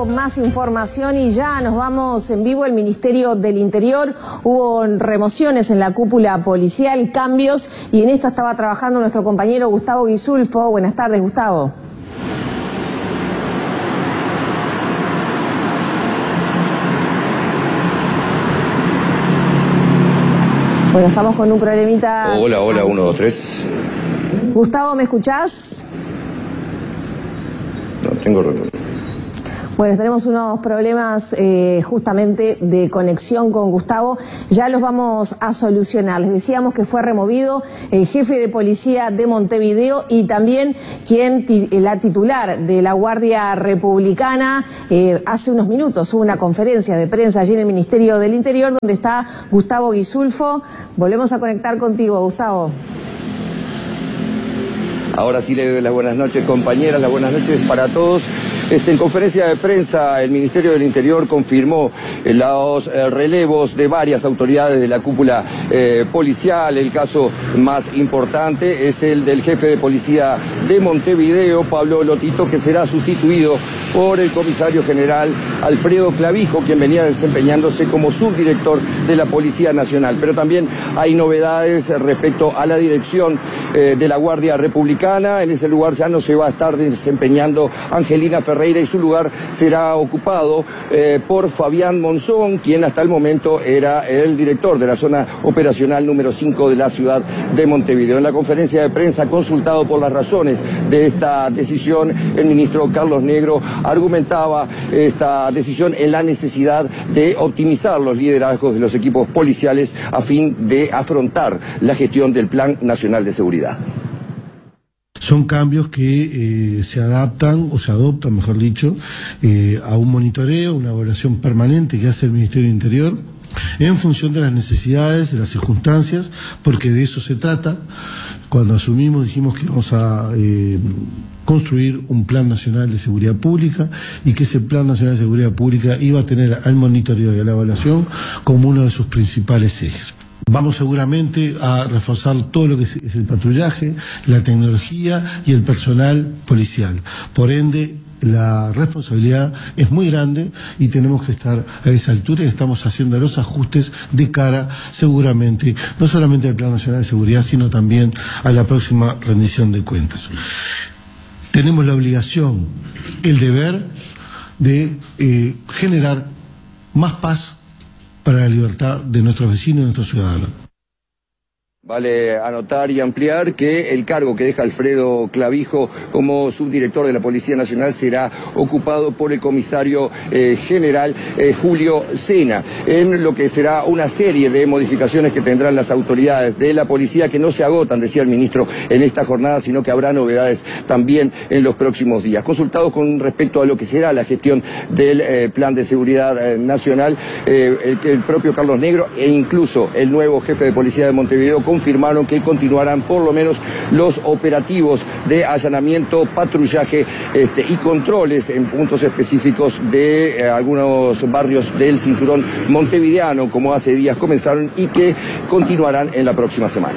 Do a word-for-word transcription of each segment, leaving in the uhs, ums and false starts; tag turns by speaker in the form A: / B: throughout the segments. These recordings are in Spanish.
A: con más información y ya nos vamos en vivo. El Ministerio del Interior, hubo remociones en la cúpula policial, cambios, y en esto estaba trabajando nuestro compañero Gustavo Guisulfo. Buenas tardes, Gustavo. Bueno, estamos con un problemita.
B: Hola, hola, uno, dos, tres.
A: Gustavo, ¿me escuchás?
B: No, tengo retorno.
A: Bueno, tenemos unos problemas eh, justamente de conexión con Gustavo. Ya los vamos a solucionar. Les decíamos que fue removido el jefe de policía de Montevideo y también quien la titular de la Guardia Republicana. Eh, hace unos minutos hubo una conferencia de prensa allí en el Ministerio del Interior donde está Gustavo Guisulfo. Volvemos a conectar contigo, Gustavo.
B: Ahora sí le doy las buenas noches, compañeras, las buenas noches para todos. Este, en conferencia de prensa, el Ministerio del Interior confirmó eh, los eh, relevos de varias autoridades de la cúpula eh, policial. El caso más importante es el del jefe de policía de Montevideo, Pablo Lotito, que será sustituido por el comisario general Alfredo Clavijo, quien venía desempeñándose como subdirector de la Policía Nacional. Pero también hay novedades respecto a la dirección eh, de la Guardia Republicana. En ese lugar ya no se va a estar desempeñando Angelina Ferreira y su lugar será ocupado eh, por Fabián Monzón, quien hasta el momento era el director de la zona operacional número cinco de la ciudad de Montevideo. En la conferencia de prensa, consultado por las razones de esta decisión, el ministro Carlos Negro argumentaba esta decisión en la necesidad de optimizar los liderazgos de los equipos policiales a fin de afrontar la gestión del Plan Nacional de Seguridad.
C: Son cambios que eh, se adaptan, o se adoptan, mejor dicho, eh, a un monitoreo, una evaluación permanente que hace el Ministerio del Interior, en función de las necesidades, de las circunstancias, porque de eso se trata. Cuando asumimos dijimos que vamos a eh, construir un Plan Nacional de Seguridad Pública y que ese Plan Nacional de Seguridad Pública iba a tener al monitoreo y a la evaluación como uno de sus principales ejes. Vamos seguramente a reforzar todo lo que es el patrullaje, la tecnología y el personal policial. Por ende, la responsabilidad es muy grande y tenemos que estar a esa altura y estamos haciendo los ajustes de cara, seguramente, no solamente al Plan Nacional de Seguridad, sino también a la próxima rendición de cuentas. Tenemos la obligación, el deber de eh, generar más paz para la libertad de nuestros vecinos y nuestros ciudadanos.
B: Vale anotar y ampliar que el cargo que deja Alfredo Clavijo como subdirector de la Policía Nacional será ocupado por el comisario eh, general eh, Julio Sena, en lo que será una serie de modificaciones que tendrán las autoridades de la policía, que no se agotan, decía el ministro, en esta jornada, sino que habrá novedades también en los próximos días. Consultado con respecto a lo que será la gestión del eh, Plan de Seguridad eh, Nacional, eh, el, el propio Carlos Negro e incluso el nuevo jefe de policía de Montevideo confirmaron que continuarán por lo menos los operativos de allanamiento, patrullaje este, y controles en puntos específicos de eh, algunos barrios del cinturón montevideano, como hace días comenzaron, y que continuarán en la próxima semana.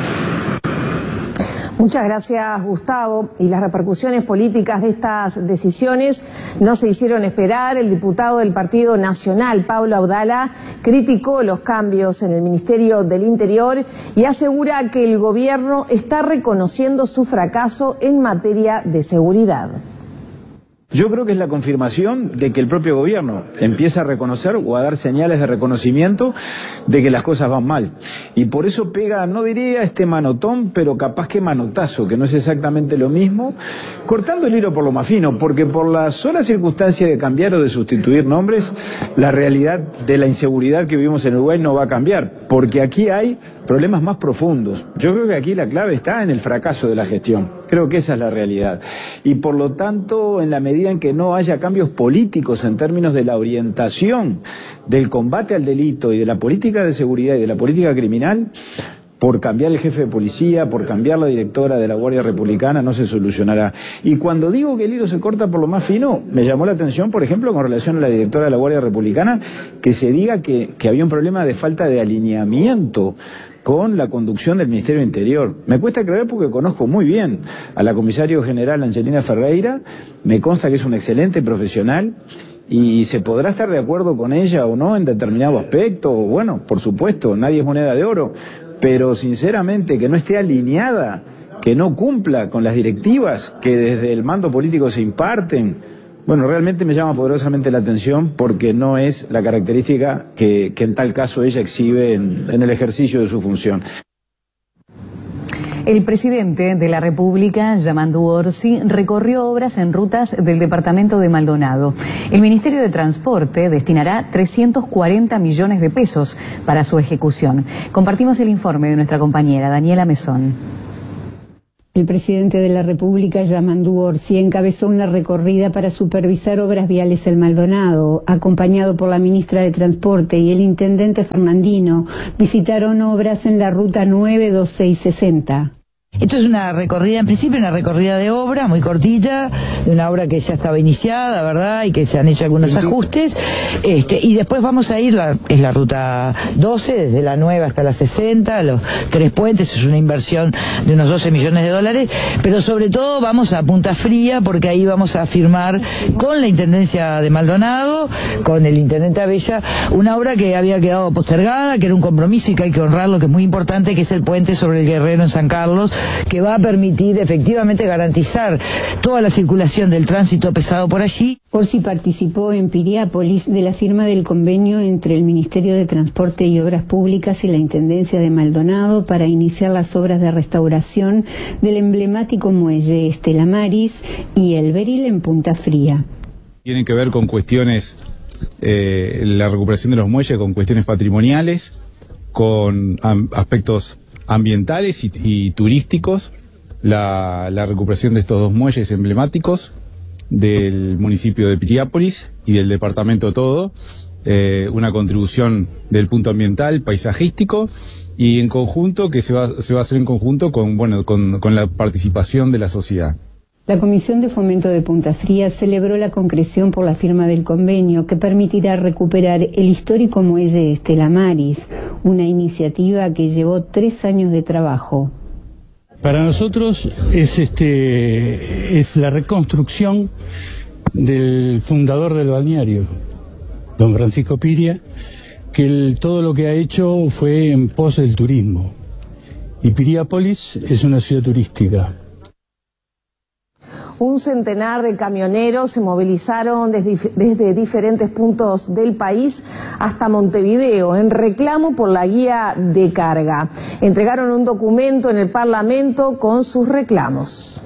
A: Muchas gracias, Gustavo. Y las repercusiones políticas de estas decisiones no se hicieron esperar. El diputado del Partido Nacional, Pablo Audala, criticó los cambios en el Ministerio del Interior y asegura que el gobierno está reconociendo su fracaso en materia de seguridad.
D: Yo creo que es la confirmación de que el propio gobierno empieza a reconocer o a dar señales de reconocimiento de que las cosas van mal. Y por eso pega, no diría este manotón, pero capaz que manotazo, que no es exactamente lo mismo, cortando el hilo por lo más fino, porque por la sola circunstancia de cambiar o de sustituir nombres, la realidad de la inseguridad que vivimos en Uruguay no va a cambiar, porque aquí hay problemas más profundos. Yo creo que aquí la clave está en el fracaso de la gestión. Creo que esa es la realidad. Y por lo tanto, en la medida en que no haya cambios políticos en términos de la orientación del combate al delito y de la política de seguridad y de la política criminal, por cambiar el jefe de policía, por cambiar la directora de la Guardia Republicana, no se solucionará. Y cuando digo que el hilo se corta por lo más fino, me llamó la atención, por ejemplo, con relación a la directora de la Guardia Republicana, que se diga que, que había un problema de falta de alineamiento con la conducción del Ministerio del Interior. Me cuesta creer porque conozco muy bien a la comisario general Angelina Ferreira, me consta que es un excelente profesional y se podrá estar de acuerdo con ella o no en determinado aspecto, bueno, por supuesto, nadie es moneda de oro, pero sinceramente que no esté alineada, que no cumpla con las directivas que desde el mando político se imparten, bueno, realmente me llama poderosamente la atención porque no es la característica que, que en tal caso ella exhibe en, en el ejercicio de su función.
E: El presidente de la República, Yamandu Orsi, recorrió obras en rutas del departamento de Maldonado. El Ministerio de Transporte destinará trescientos cuarenta millones de pesos para su ejecución. Compartimos el informe de nuestra compañera Daniela Mesón.
F: El presidente de la República, Yamandu Orsi, encabezó una recorrida para supervisar obras viales en Maldonado. Acompañado por la ministra de Transporte y el intendente Fernandino, visitaron obras en la ruta nueve dos seis sesenta.
G: Esto es una recorrida, en principio una recorrida de obra muy cortita, de una obra que ya estaba iniciada, ¿verdad? Y que se han hecho algunos ajustes. Este, y después vamos a ir, la, es la ruta doce, desde la nueve hasta la sesenta, los tres puentes, es una inversión de unos doce millones de dólares, pero sobre todo vamos a Punta Fría, porque ahí vamos a firmar con la Intendencia de Maldonado, con el Intendente Abella, una obra que había quedado postergada, que era un compromiso y que hay que honrarlo, que es muy importante, que es el puente sobre el Guerrero en San Carlos, que va a permitir efectivamente garantizar toda la circulación del tránsito pesado por allí.
F: Orsi participó en Piriápolis de la firma del convenio entre el Ministerio de Transporte y Obras Públicas y la Intendencia de Maldonado para iniciar las obras de restauración del emblemático muelle Estela Maris y el Beril en Punta Fría.
H: Tienen que ver con cuestiones, eh, la recuperación de los muelles, con cuestiones patrimoniales, con um, aspectos ambientales y, y turísticos, la, la recuperación de estos dos muelles emblemáticos del municipio de Piriápolis y del departamento todo, eh, una contribución del punto ambiental, paisajístico, y en conjunto, que se va, se va a hacer en conjunto con, bueno, con, con la participación de la sociedad.
F: La Comisión de Fomento de Punta Fría celebró la concreción por la firma del convenio que permitirá recuperar el histórico muelle Estela Maris, una iniciativa que llevó tres años de trabajo.
I: Para nosotros es, este, es la reconstrucción del fundador del balneario, don Francisco Piria, que el, todo lo que ha hecho fue en pos del turismo. Y Piriápolis es una ciudad turística.
A: Un centenar de camioneros se movilizaron desde, desde diferentes puntos del país hasta Montevideo en reclamo por la guía de carga. Entregaron un documento en el Parlamento con sus reclamos.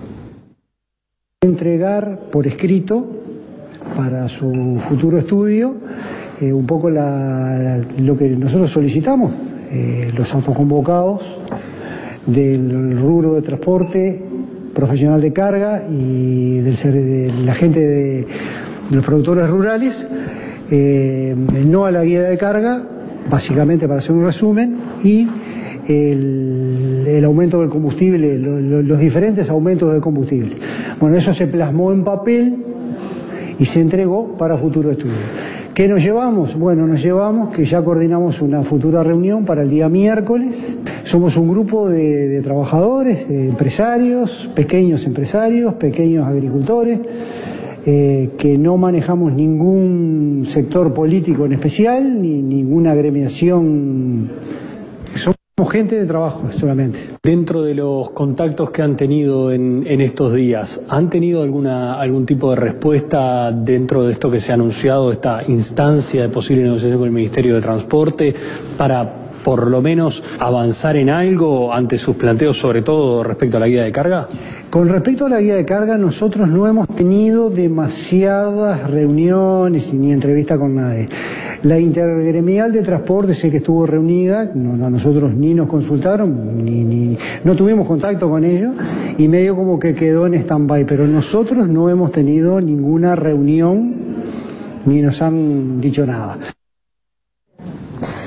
J: Entregar por escrito para su futuro estudio eh, un poco la, lo que nosotros solicitamos, eh, los autoconvocados del rubro de transporte profesional de carga y del, de la gente de, de los productores rurales, eh, el no a la guía de carga, básicamente para hacer un resumen, y el, el aumento del combustible, lo, lo, los diferentes aumentos del combustible. Bueno, eso se plasmó en papel y se entregó para futuro estudio. ¿Qué nos llevamos? Bueno, nos llevamos que ya coordinamos una futura reunión para el día miércoles. Somos un grupo de, de trabajadores, de empresarios, pequeños empresarios, pequeños agricultores, eh, que no manejamos ningún sector político en especial, ni ninguna agremiación. Somos gente de trabajo solamente.
K: Dentro de los contactos que han tenido en, en estos días, ¿han tenido alguna algún tipo de respuesta dentro de esto que se ha anunciado, esta instancia de posible negociación con el Ministerio de Transporte, para por lo menos avanzar en algo ante sus planteos, sobre todo respecto a la guía de carga?
J: Con respecto a la guía de carga, nosotros no hemos tenido demasiadas reuniones ni entrevistas con nadie. La intergremial de transporte sé que estuvo reunida, no, a nosotros ni nos consultaron, ni, ni no tuvimos contacto con ellos, y medio como que quedó en stand-by, pero nosotros no hemos tenido ninguna reunión ni nos han dicho nada.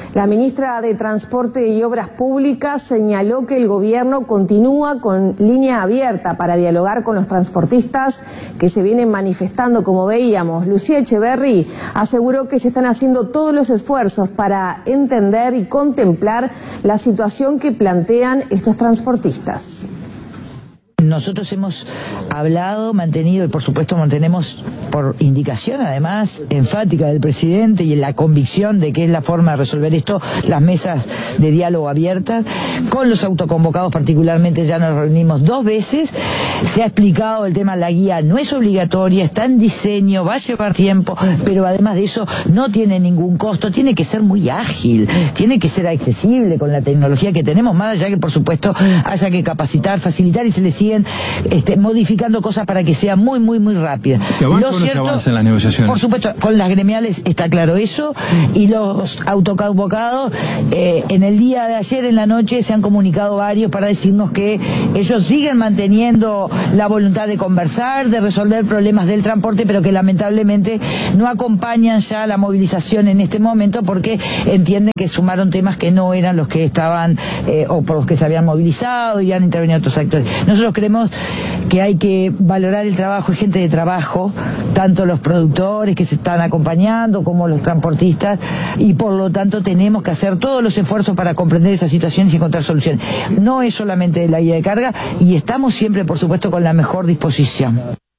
A: La ministra de Transporte y Obras Públicas señaló que el gobierno continúa con línea abierta para dialogar con los transportistas que se vienen manifestando, como veíamos. Lucía Echeverri aseguró que se están haciendo todos los esfuerzos para entender y contemplar la situación que plantean estos transportistas.
G: Nosotros hemos hablado, mantenido y por supuesto mantenemos por indicación además enfática del presidente y en la convicción de que es la forma de resolver esto, las mesas de diálogo abiertas. Con los autoconvocados particularmente ya nos reunimos dos veces, se ha explicado el tema, la guía no es obligatoria, está en diseño, va a llevar tiempo, pero además de eso no tiene ningún costo, tiene que ser muy ágil, tiene que ser accesible con la tecnología que tenemos, más allá que por supuesto haya que capacitar, facilitar y se le sigue Este, modificando cosas para que sea muy, muy, muy rápida.
L: ¿Se avanza o no se avanza en las negociaciones?
G: Por supuesto, con las gremiales está claro eso, y los autoconvocados, eh, en el día de ayer, en la noche, se han comunicado varios para decirnos que ellos siguen manteniendo la voluntad de conversar, de resolver problemas del transporte, pero que lamentablemente no acompañan ya la movilización en este momento porque entienden que sumaron temas que no eran los que estaban, eh, o por los que se habían movilizado y han intervenido otros actores. Nosotros creemos que hay que valorar el trabajo y gente de trabajo, tanto los productores que se están acompañando como los transportistas, y por lo tanto tenemos que hacer todos los esfuerzos para comprender esas situaciones y encontrar soluciones. No es solamente la guía de carga y estamos siempre, por supuesto, con la mejor disposición.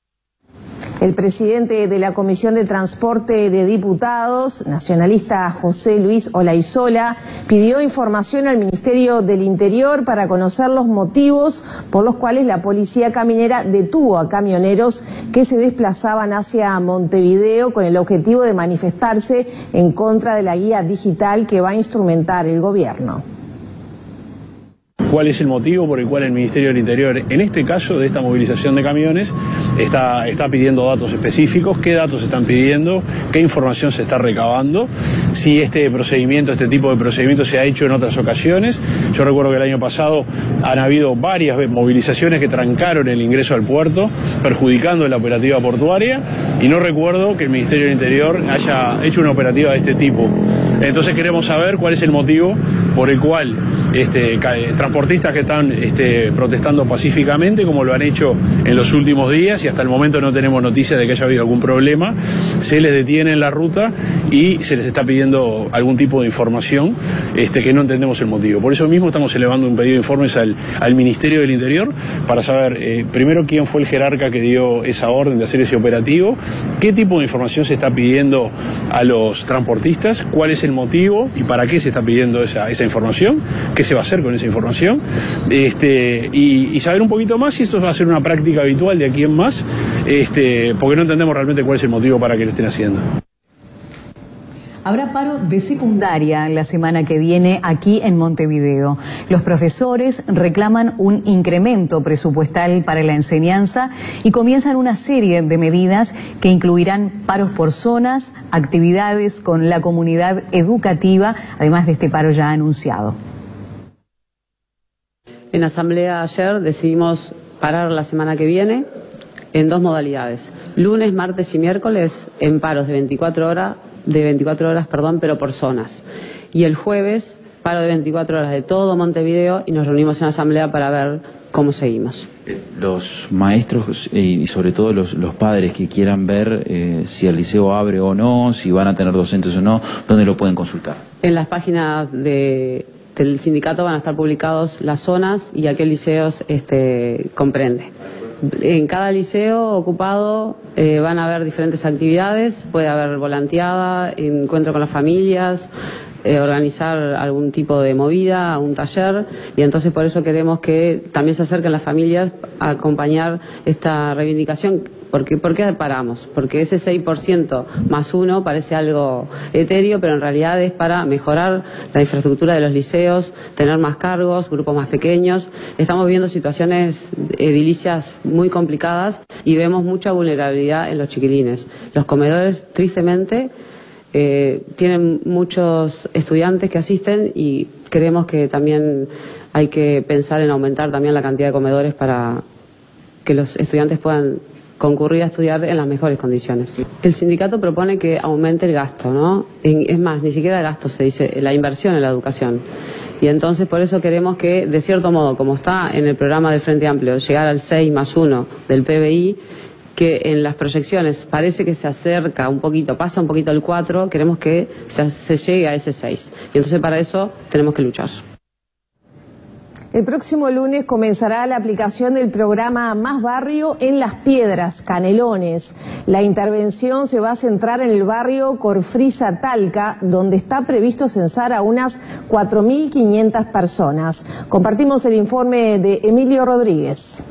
A: El presidente de la Comisión de Transporte de Diputados, nacionalista José Luis Olaizola, pidió información al Ministerio del Interior para conocer los motivos por los cuales la policía caminera detuvo a camioneros que se desplazaban hacia Montevideo con el objetivo de manifestarse en contra de la guía digital que va a instrumentar el gobierno.
M: ¿Cuál es el motivo por el cual el Ministerio del Interior, en este caso de esta movilización de camiones, está, está pidiendo datos específicos? ¿Qué datos están pidiendo? ¿Qué información se está recabando? Si este procedimiento, este tipo de procedimiento se ha hecho en otras ocasiones. Yo recuerdo que el año pasado han habido varias movilizaciones que trancaron el ingreso al puerto, perjudicando la operativa portuaria, y no recuerdo que el Ministerio del Interior haya hecho una operativa de este tipo. Entonces queremos saber cuál es el motivo por el cual este, transportistas que están este, protestando pacíficamente, como lo han hecho en los últimos días, y hasta el momento no tenemos noticias de que haya habido algún problema, se les detiene en la ruta y se les está pidiendo algún tipo de información este, que no entendemos el motivo. Por eso mismo estamos elevando un pedido de informes al, al Ministerio del Interior para saber eh, primero quién fue el jerarca que dio esa orden de hacer ese operativo, qué tipo de información se está pidiendo a los transportistas, cuál es el motivo y para qué se está pidiendo esa, esa información, qué se va a hacer con esa información, este, y, y saber un poquito más si esto va a ser una práctica habitual de aquí en más, este, porque no entendemos realmente cuál es el motivo para que lo estén haciendo.
E: Habrá paro de secundaria la semana que viene aquí en Montevideo. Los profesores reclaman un incremento presupuestal para la enseñanza y comienzan una serie de medidas que incluirán paros por zonas, actividades con la comunidad educativa, además de este paro ya anunciado.
N: En asamblea ayer decidimos parar la semana que viene en dos modalidades. Lunes, martes y miércoles en paros de veinticuatro horas, de veinticuatro horas, perdón, pero por zonas. Y el jueves, paro de veinticuatro horas de todo Montevideo, y nos reunimos en asamblea para ver cómo seguimos.
O: Los maestros y sobre todo los, los padres que quieran ver eh, si el liceo abre o no, si van a tener docentes o no, ¿dónde lo pueden consultar?
N: En las páginas de, del sindicato van a estar publicados las zonas y a qué liceos este, comprende. En cada liceo ocupado eh, van a haber diferentes actividades, puede haber volanteada, encuentro con las familias, eh, organizar algún tipo de movida, un taller, y entonces por eso queremos que también se acerquen las familias a acompañar esta reivindicación. Porque, ¿Por qué paramos? Porque ese seis por ciento más uno parece algo etéreo, pero en realidad es para mejorar la infraestructura de los liceos, tener más cargos, grupos más pequeños. Estamos viendo situaciones edilicias muy complicadas y vemos mucha vulnerabilidad en los chiquilines. Los comedores, tristemente, eh, tienen muchos estudiantes que asisten y creemos que también hay que pensar en aumentar también la cantidad de comedores para que los estudiantes puedan concurrir a estudiar en las mejores condiciones. El sindicato propone que aumente el gasto, ¿no? Es más, ni siquiera el gasto se dice, la inversión en la educación. Y entonces por eso queremos que, de cierto modo, como está en el programa del Frente Amplio, llegar al seis más uno del P B I, que en las proyecciones parece que se acerca un poquito, pasa un poquito el cuatro, queremos que se, se llegue a ese seis. Y entonces para eso tenemos que luchar.
A: El próximo lunes comenzará la aplicación del programa Más Barrio en Las Piedras, Canelones. La intervención se va a centrar en el barrio Corfrisa Talca, donde está previsto censar a unas cuatro mil quinientas personas. Compartimos el informe de Emilio Rodríguez.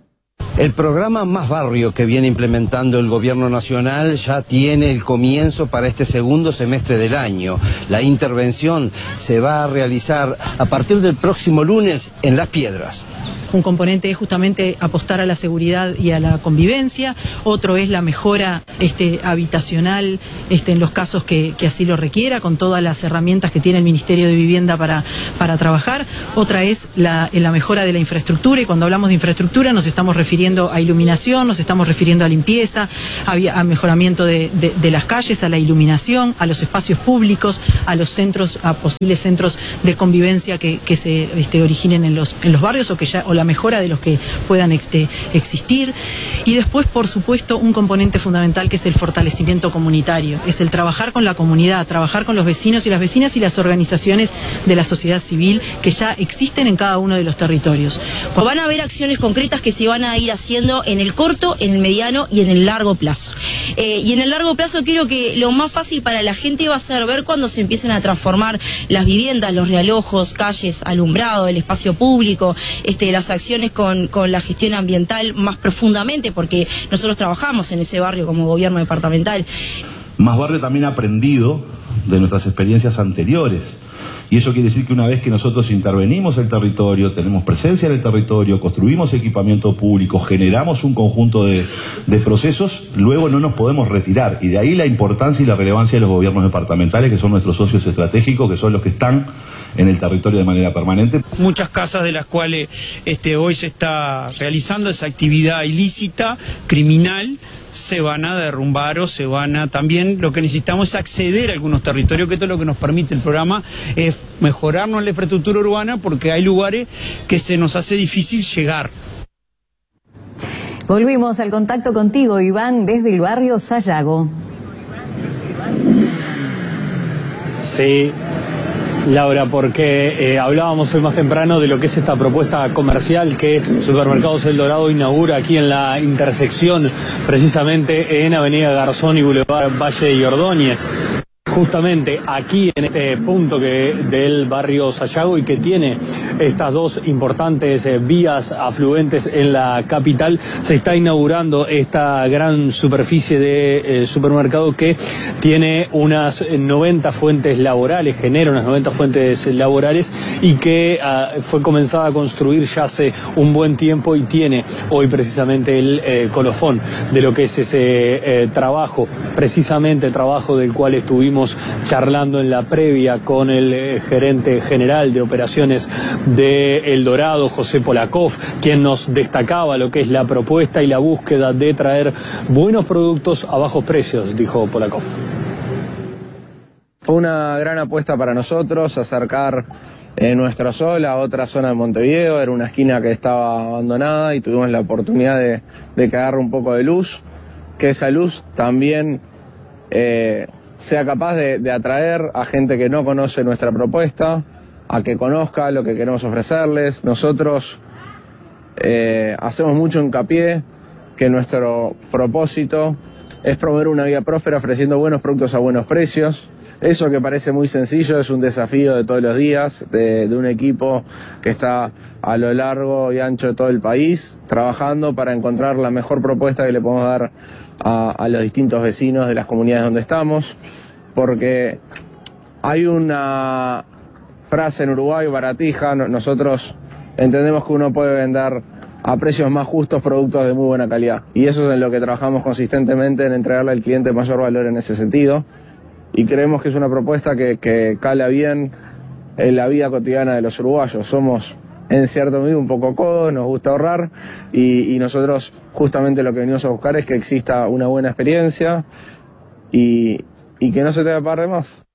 P: El programa Más Barrio que viene implementando el Gobierno Nacional ya tiene el comienzo para este segundo semestre del año. La intervención se va a realizar a partir del próximo lunes en Las Piedras.
Q: Un componente es justamente apostar a la seguridad y a la convivencia, otro es la mejora este, habitacional este, en los casos que, que así lo requiera, con todas las herramientas que tiene el Ministerio de Vivienda para, para trabajar, otra es la, la mejora de la infraestructura, y cuando hablamos de infraestructura nos estamos refiriendo a iluminación, nos estamos refiriendo a limpieza, a, a mejoramiento de, de, de las calles, a la iluminación, a los espacios públicos, a los centros, a posibles centros de convivencia que, que se este, originen en los, en los barrios o que ya o la mejora de los que puedan este, existir. Y después, por supuesto, un componente fundamental que es el fortalecimiento comunitario, es el trabajar con la comunidad, trabajar con los vecinos y las vecinas y las organizaciones de la sociedad civil que ya existen en cada uno de los territorios.
R: Van a haber acciones concretas que se van a ir haciendo en el corto, en el mediano y en el largo plazo. Eh, y en el largo plazo creo que lo más fácil para la gente va a ser ver cuando se empiecen a transformar las viviendas, los realojos, calles, alumbrado, el espacio público, este, las acciones con, con la gestión ambiental más profundamente, porque nosotros trabajamos en ese barrio como gobierno departamental.
S: Más Barrio también ha aprendido de nuestras experiencias anteriores. Y eso quiere decir que una vez que nosotros intervenimos el territorio, tenemos presencia en el territorio, construimos equipamiento público, generamos un conjunto de, de procesos, luego no nos podemos retirar. Y de ahí la importancia y la relevancia de los gobiernos departamentales, que son nuestros socios estratégicos, que son los que están en el territorio de manera permanente.
T: Muchas casas de las cuales este, hoy se está realizando esa actividad ilícita, criminal, se van a derrumbar o se van a... También lo que necesitamos es acceder a algunos territorios, que esto es lo que nos permite el programa, es mejorarnos la infraestructura urbana, porque hay lugares que se nos hace difícil llegar.
E: Volvimos al contacto contigo, Iván, desde el barrio Sayago.
K: Sí, Laura, porque eh, hablábamos hoy más temprano de lo que es esta propuesta comercial que Supermercados El Dorado inaugura aquí en la intersección, precisamente en Avenida Garzón y Boulevard Valle y Ordóñez. Justamente aquí en este punto que del barrio Sayago, y que tiene estas dos importantes eh, vías afluentes en la capital, se está inaugurando esta gran superficie de eh, supermercado que tiene unas noventa fuentes laborales, genera unas noventa fuentes laborales, y que uh, fue comenzada a construir ya hace un buen tiempo, y tiene hoy precisamente el eh, colofón de lo que es ese eh, trabajo, precisamente trabajo del cual estuvimos charlando en la previa con el eh, gerente general de operaciones de El Dorado, José Polakov, quien nos destacaba lo que es la propuesta y la búsqueda de traer buenos productos a bajos precios, dijo Polakov.
U: Fue una gran apuesta para nosotros acercar eh, nuestro sol a otra zona de Montevideo. Era una esquina que estaba abandonada y tuvimos la oportunidad de, de que agarre un poco de luz, que esa luz también eh, sea capaz de, de atraer a gente que no conoce nuestra propuesta, a que conozca lo que queremos ofrecerles. Nosotros eh, hacemos mucho hincapié que nuestro propósito es promover una vida próspera ofreciendo buenos productos a buenos precios. Eso, que parece muy sencillo, es un desafío de todos los días, de, de un equipo que está a lo largo y ancho de todo el país, trabajando para encontrar la mejor propuesta que le podemos dar a, a los distintos vecinos de las comunidades donde estamos, porque hay una frase en Uruguay, baratija. Nosotros entendemos que uno puede vender a precios más justos productos de muy buena calidad, y eso es en lo que trabajamos consistentemente, en entregarle al cliente mayor valor en ese sentido, y creemos que es una propuesta que, que cala bien en la vida cotidiana de los uruguayos. Somos en cierto modo un poco codos, nos gusta ahorrar y, y nosotros justamente lo que venimos a buscar es que exista una buena experiencia y, y que no se tenga que pagar de más.